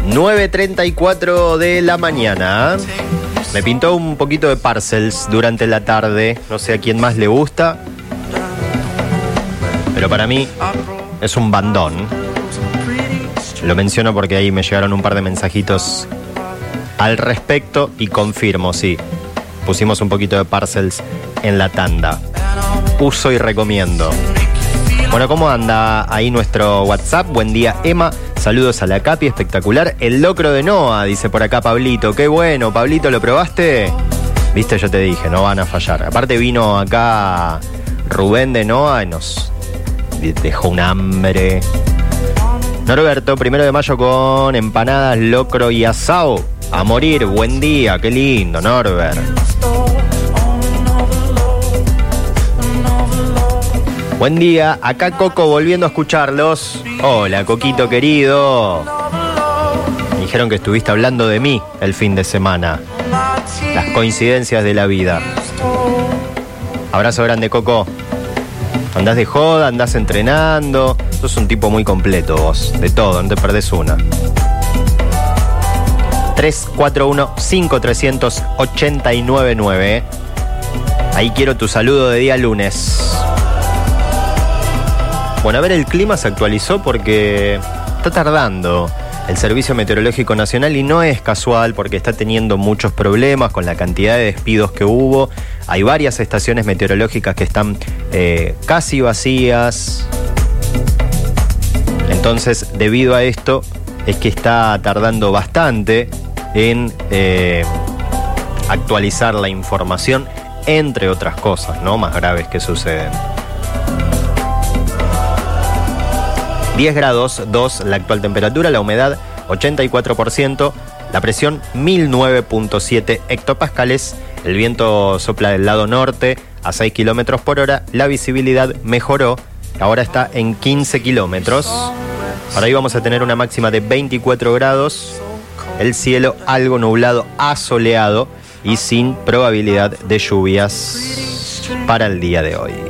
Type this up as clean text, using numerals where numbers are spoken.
9:34 de la mañana. Me pintó un poquito de Parcels durante la tarde. No sé a quién más le gusta, pero para mí es un bandón. Lo menciono porque ahí me llegaron un par de mensajitos al respecto y confirmo, sí. Pusimos un poquito de Parcels en la tanda. Uso y recomiendo. Bueno, ¿cómo anda ahí nuestro WhatsApp? Buen día, Emma. Saludos a la Capi, espectacular. El locro de Noa, dice por acá Pablito. Qué bueno, Pablito, ¿lo probaste? Viste, yo te dije, no van a fallar. Aparte vino acá Rubén de Noa y nos dejó un hambre. Norberto, 1 de mayo con empanadas, locro y asado. A morir, buen día, qué lindo, Norbert. Buen día, acá Coco volviendo a escucharlos. Hola, Coquito querido. Me dijeron que estuviste hablando de mí el fin de semana. Las coincidencias de la vida. Abrazo grande, Coco. Andás de joda, andás entrenando. Sos un tipo muy completo vos, de todo, no te perdés una. 341-5389-9. Ahí quiero tu saludo de día lunes. Bueno, a ver, el clima se actualizó porque está tardando el Servicio Meteorológico Nacional y no es casual porque está teniendo muchos problemas con la cantidad de despidos que hubo. Hay varias estaciones meteorológicas que están casi vacías. Entonces, debido a esto, es que está tardando bastante en actualizar la información, entre otras cosas, ¿no? Más graves que suceden. 10 grados 2 la actual temperatura, la humedad 84%, la presión 1009.7 hectopascales, el viento sopla del lado norte a 6 kilómetros por hora, la visibilidad mejoró, ahora está en 15 kilómetros. Ahora hoy vamos a tener una máxima de 24 grados, el cielo algo nublado, asoleado y sin probabilidad de lluvias para el día de hoy.